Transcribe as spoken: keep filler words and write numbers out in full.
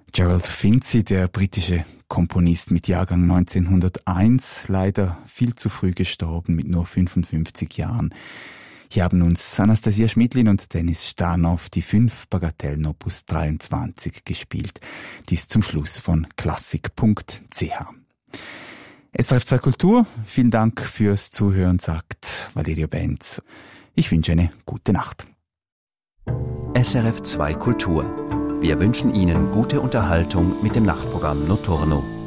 Gerald Finzi, der britische Komponist mit Jahrgang neunzehnhunderteins, leider viel zu früh gestorben mit nur fünfundfünfzig Jahren. Hier haben uns Anastasia Schmidlin und Dennis Stanow die fünf Bagatellen Opus dreiundzwanzig gespielt. Dies zum Schluss von klassik punkt c h. S R F zwei Kultur, vielen Dank fürs Zuhören, sagt Valerio Benz. Ich wünsche eine gute Nacht. S R F zwei Kultur. Wir wünschen Ihnen gute Unterhaltung mit dem Nachtprogramm Notturno.